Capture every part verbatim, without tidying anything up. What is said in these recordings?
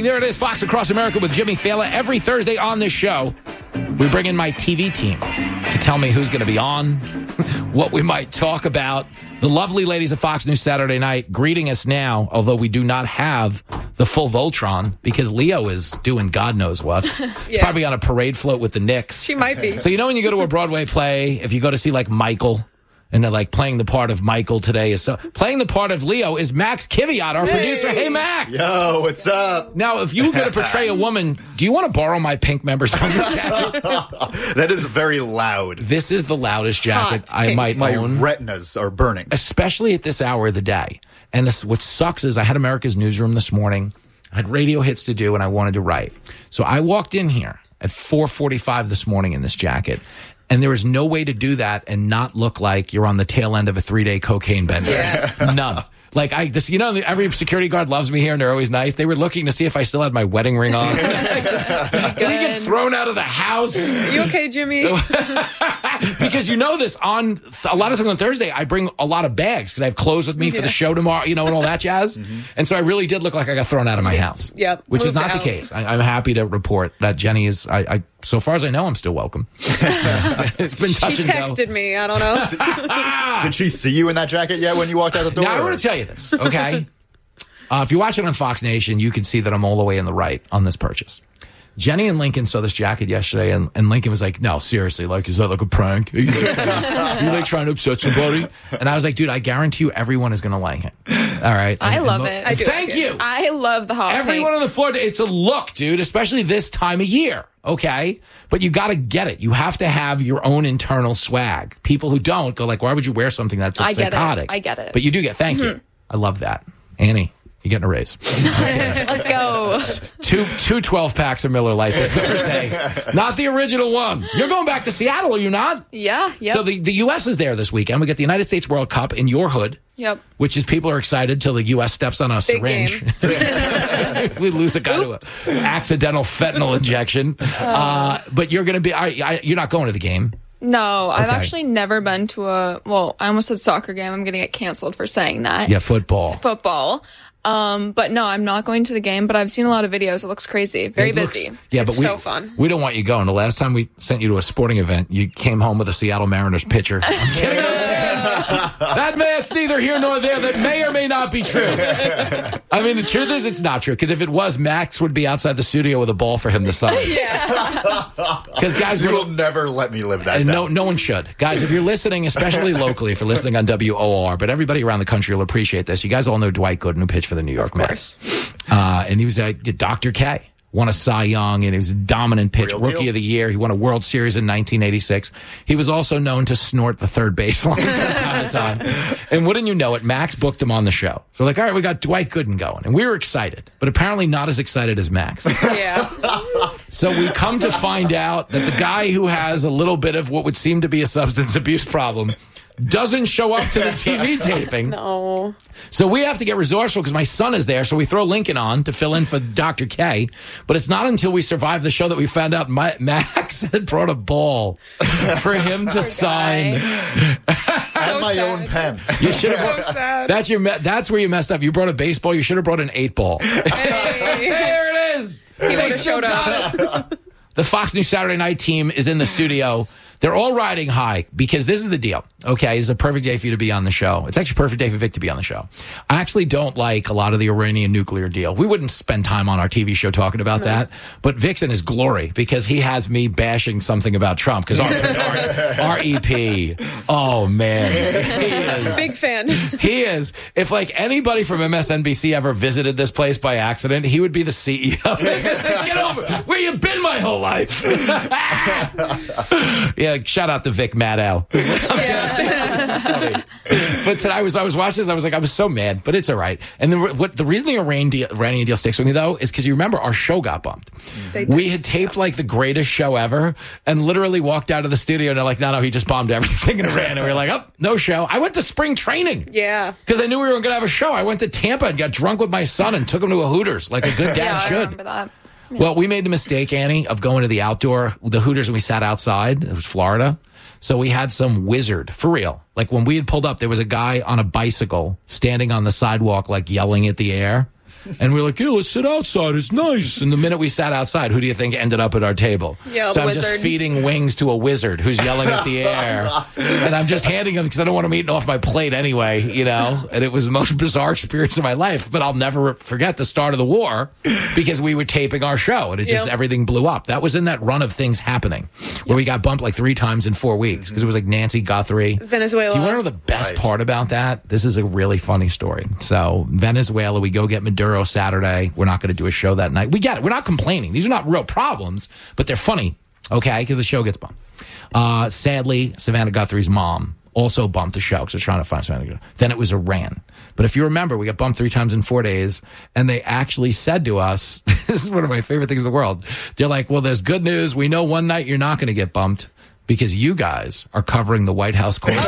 morning. There it is, Fox Across America with Jimmy Fallon. Every Thursday on this show, we bring in my T V team to tell me who's going to be on, what we might talk about. The lovely ladies of Fox News Saturday Night greeting us now, although we do not have the full Voltron because Leo is doing God knows what. Yeah. He's probably on a parade float with the Knicks. She might be. So you know when you go to a Broadway play, if you go to see like Michael, and they're like playing the part of Michael today is so playing the part of Leo is Max Kiviat, our hey. producer. Hey, Max. Yo, what's up? Now, if you were going to portray a woman, do you want to borrow my pink members on your jacket? That is very loud. This is the loudest jacket Hot I pink. might My own, retinas are burning. especially at this hour of the day. And this, what sucks is I had America's Newsroom this morning. I had radio hits to do, and I wanted to write. So I walked in here at four forty-five this morning in this jacket. And there is no way to do that and not look like you're on the tail end of a three-day cocaine bender. Yes. None. Like, I, this, you know, every security guard loves me here, and they're always nice. They were looking to see if I still had my wedding ring on. Did he get thrown out of the house? You okay, Jimmy? Because you know this, on a lot of times on Thursday, I bring a lot of bags because I have clothes with me Yeah. for the show tomorrow, you know, and all that jazz. Mm-hmm. And so I really did look like I got thrown out of my house. Yep. Which is Moved not out. the case. I, I'm happy to report that Jenny is, I, I, so far as I know, I'm still welcome. It's been touch She and go. texted me. I don't know. Did she see you in that jacket yet when you walked out the door? Now, I want to tell you this, okay? uh, if you watch it on Fox Nation, you can see that I'm all the way in the right on this purchase. Jenny and Lincoln saw this jacket yesterday, and, and Lincoln was like, no, seriously, like, is that like a prank? Are you like, are you like trying to upset somebody? And I was like, dude, I guarantee you everyone is going to like it. All right. I And- love and it. I do Thank like it. you. I love the hot Everyone pink. on the floor, it's a look, dude, especially this time of year, okay? But you got to get it. You have to have your own internal swag. People who don't go like, why would you wear something that's I get it. psychotic? I get it. But you do get, thank you. I love that. Annie, you're getting a raise. Let's go. Two two twelve packs of Miller Lite this Thursday. Not the original one. You're going back to Seattle, are you not? Yeah, yep. So the, the U S is there this weekend. We get the United States World Cup in your hood. Yep. Which is people are excited till the U S steps on a Big syringe. we lose a guy Oops. to an accidental fentanyl injection. Uh, but you're going to be, I, I, you're not going to the game. No, I've Okay. actually never been to a, well, I almost said soccer game. I'm going to get canceled for saying that. Yeah, football. Football. Um, but no, I'm not going to the game, but I've seen a lot of videos. It looks crazy. Very It looks- busy. yeah, It's but we, so fun. we don't want you going. The last time we sent you to a sporting event, you came home with a Seattle Mariners pitcher. I'm kidding. I'm kidding. That man's neither here nor there. That may or may not be true. I mean, the truth is, it's not true. Because if it was, Max would be outside the studio with a ball for him to sign. Because guys, You we're- will never let me live that and down. no, no one should. Guys, if you're listening, especially locally, if you're listening on W O R, but everybody around the country will appreciate this. You guys all know Dwight Gooden, who pitched for the New York Mets. Uh, and he was uh, Doctor K. Won a Cy Young, and he was a dominant pitch, Real rookie deal. of the year. He won a World Series in nineteen eighty-six. He was also known to snort the third baseline from time to time. And wouldn't you know it, Max booked him on the show. So we're like, all right, we got Dwight Gooden going. And we were excited, but apparently not as excited as Max. Yeah. So we come to find out that the guy who has a little bit of what would seem to be a substance abuse problem doesn't show up to the T V taping. No. So we have to get resourceful because my son is there. So we throw Lincoln on to fill in for Doctor K. But it's not until we survive the show that we found out my, Max had brought a ball for him to sign. And my sad. own pen. You should So have. sad. That's your. me- That's where you messed up. You brought a baseball. You should have brought an eight ball. Hey. There it is. He They would've still showed got up. it. The Fox News Saturday Night team is in the studio. They're all riding high because this is the deal. Okay, it's a perfect day for you to be on the show. It's actually a perfect day for Vic to be on the show. I actually don't like a lot of the Iranian nuclear deal. We wouldn't spend time on our T V show talking about that. But Vic's in his glory because he has me bashing something about Trump because our, our, our E P, oh man, he is. Big fan. He is. If like anybody from M S N B C ever visited this place by accident, he would be the C E O. Get over. Where you been my whole life? Yeah, shout out to Vic Maddow. But today I was I was watching this. I was like I was so mad, but it's all right. And the what the reason the Iranian deal, Iranian deal sticks with me though is because you remember our show got bumped. They did. We had taped like the greatest show ever, and literally walked out of the studio and they're like, no, no, he just bombed everything in Iran. And we were like, oh, no show. I went to spring training. Yeah. Because I knew we were going to have a show. I went to Tampa and got drunk with my son and took him to a Hooters like a good dad Yeah, I should. remember that. Well, we made the mistake, Annie, of going to the outdoor, the Hooters, and we sat outside. It was Florida. So we had some wizard, for real. Like when we had pulled up, there was a guy on a bicycle standing on the sidewalk, like yelling at the air. And we were like, "Yeah, let's sit outside. It's nice." And the minute we sat outside, who do you think ended up at our table? Yeah, so the I'm wizard. just feeding wings to a wizard who's yelling at the air, and I'm just handing them because I don't want them eating off my plate anyway, you know. And it was the most bizarre experience of my life. But I'll never forget the start of the war because we were taping our show, and it just Yep. everything blew up. That was in that run of things happening where we got bumped like three times in four weeks because it was like Nancy Guthrie. Venezuela. Do you want to know the best Right. part about that? This is a really funny story. So Venezuela, we go get Maduro Saturday. We're not going to do a show that night. We get it. We're not complaining. These are not real problems, but they're funny, okay, because the show gets bumped. Uh, sadly, Savannah Guthrie's mom also bumped the show because they're trying to find Savannah Guthrie. Then it was Iran. But if you remember, we got bumped three times in four days, and they actually said to us, this is one of my favorite things in the world. They're like, well, there's good news. We know one night you're not going to get bumped because you guys are covering the White House course.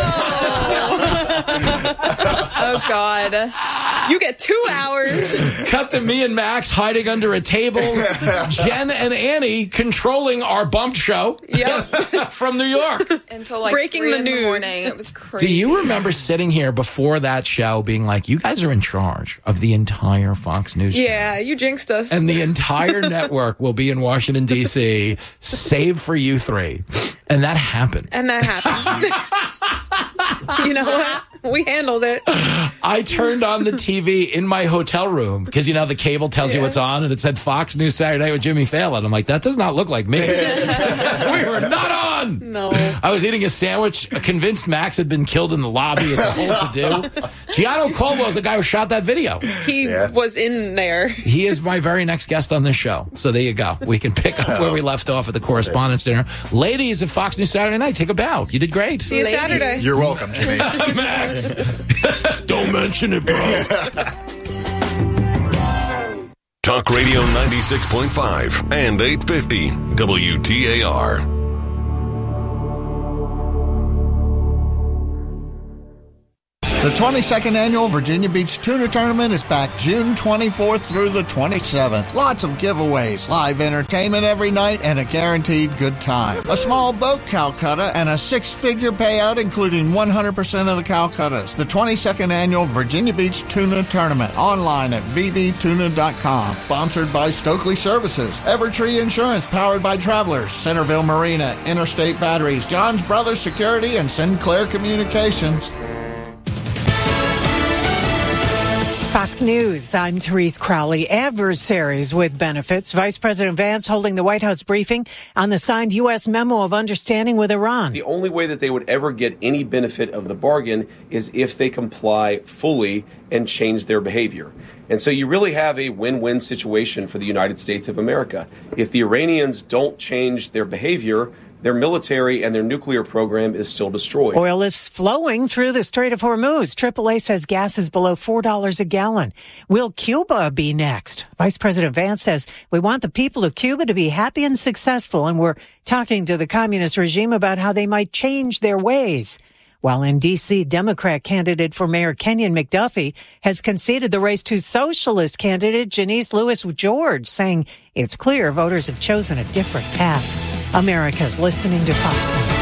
Oh, God. You get two hours. Cut to me and Max hiding under a table. Jen and Annie controlling our bumped show Yep. from New York. Until like Breaking three the in news. the morning. It was crazy. Do you remember sitting here before that show being like, you guys are in charge of the entire Fox News show? Yeah, you jinxed us. And the entire network will be in Washington, D C, save for you three. And that happened. and that happened. You know what? We handled it. I turned on the T V in my hotel room because, you know, the cable tells you Yeah. what's on, and it said Fox News Saturday with Jimmy Fallon. I'm like, that does not look like me. We were not on. No. I was eating a sandwich, convinced Max had been killed in the lobby. It's a whole to-do. Gianno Caldwell is the guy who shot that video. He Yeah. was in there. He is my very next guest on this show. So there you go. We can pick up where we left off at the Correspondents' Dinner. Ladies of Fox News Saturday Night, take a bow. You did great. See you Ladies. Saturday. You're welcome, Jimmy. Max. Don't mention it, bro. Talk Radio ninety-six point five and eight fifty W T A R. The twenty-second Annual Virginia Beach Tuna Tournament is back June twenty-fourth through the twenty-seventh. Lots of giveaways, live entertainment every night, and a guaranteed good time. A small boat Calcutta and a six-figure payout including one hundred percent of the Calcuttas. The twenty-second Annual Virginia Beach Tuna Tournament, online at v b tuna dot com. Sponsored by Stokely Services, Evertree Insurance, powered by Travelers, Centerville Marina, Interstate Batteries, John's Brothers Security, and Sinclair Communications. Fox News, I'm Therese Crowley. Adversaries with benefits. Vice President Vance holding the White House briefing on the signed U S memo of understanding with Iran. The only way that they would ever get any benefit of the bargain is if they comply fully and change their behavior. And so you really have a win-win situation for the United States of America. If the Iranians don't change their behavior, their military and their nuclear program is still destroyed. Oil is flowing through the Strait of Hormuz. triple A says gas is below four dollars a gallon. Will Cuba be next? Vice President Vance says, we want the people of Cuba to be happy and successful, and we're talking to the communist regime about how they might change their ways. While in D C, Democrat candidate for Mayor Kenyon McDuffie has conceded the race to socialist candidate Janice Lewis George, saying it's clear voters have chosen a different path. America's listening to Fox News.